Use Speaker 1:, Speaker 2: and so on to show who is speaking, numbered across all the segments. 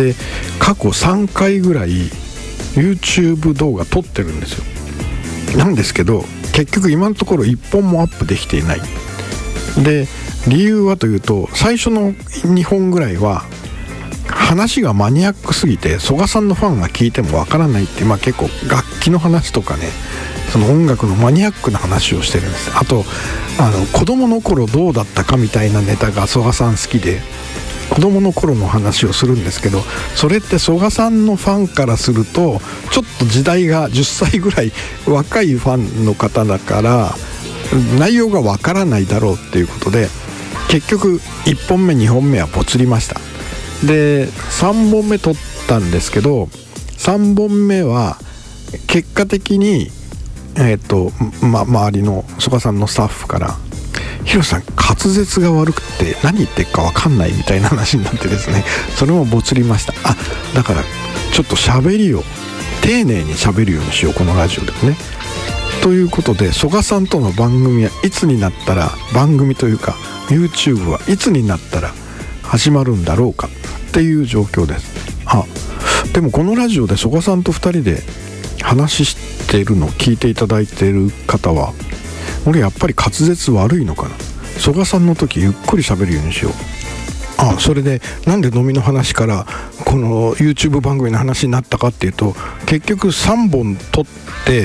Speaker 1: で過去3回ぐらい YouTube 動画撮ってるんですよ。なんですけど結局今のところ1本もアップできていない。で理由はというと、最初の2本ぐらいは話がマニアックすぎて曽我さんのファンが聞いてもわからないっていう、結構楽器の話とかね、その音楽のマニアックな話をしてるんです。あと子供の頃どうだったかみたいなネタが曽我さん好きで、子供の頃の話をするんですけど、それって曽我さんのファンからするとちょっと時代が10歳ぐらい若いファンの方だから内容がわからないだろうっていうことで、結局1本目2本目はポツりました。で3本目撮ったんですけど、3本目は結果的に周りの曽我さんのスタッフから「ヒロさん滑舌が悪くて何言ってるか分かんない」みたいな話になってですね、それもボツりました。だからちょっと喋りを丁寧に喋るようにしよう、このラジオでもね。ということで曽我さんとの番組はいつになったら、番組というか YouTube はいつになったら始まるんだろうかっていう状況です。でもこのラジオで曽我さんと2人で話してるのを聞いていただいている方は、俺やっぱり滑舌悪いのかな、曽我さんの時ゆっくり喋るようにしよう。それでなんで飲みの話からこの YouTube 番組の話になったかっていうと、結局3本撮って、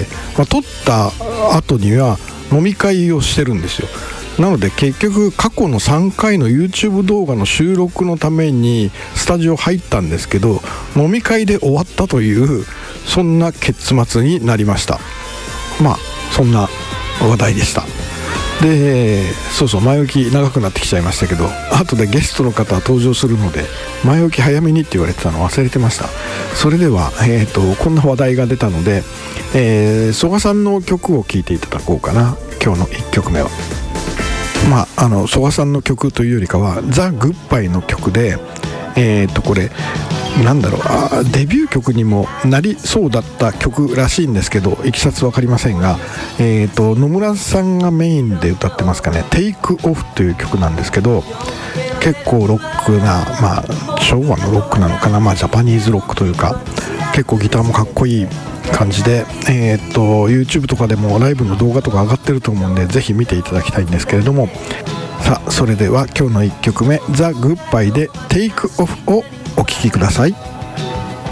Speaker 1: 撮った後には飲み会をしてるんですよ。なので結局過去の3回の YouTube 動画の収録のためにスタジオ入ったんですけど、飲み会で終わったというそんな結末になりました。そんな話題でした。で前置き長くなってきちゃいましたけど、後でゲストの方は登場するので前置き早めにって言われてたの忘れてました。それでは、こんな話題が出たので、曽我さんの曲を聴いていただこうかな。今日の1曲目は曽我さんの曲というよりかはザ・グッバイの曲で、これデビュー曲にもなりそうだった曲らしいんですけど、いきさつ分かりませんが、野村さんがメインで歌ってますかね。テイクオフという曲なんですけど、結構ロックな、昭和のロックなのかな、ジャパニーズロックというか、結構ギターもかっこいい感じで、YouTube とかでもライブの動画とか上がってると思うんで、ぜひ見ていただきたいんですけれども、それでは今日の1曲目ザ・グッバイでテイクオフをお聴きください。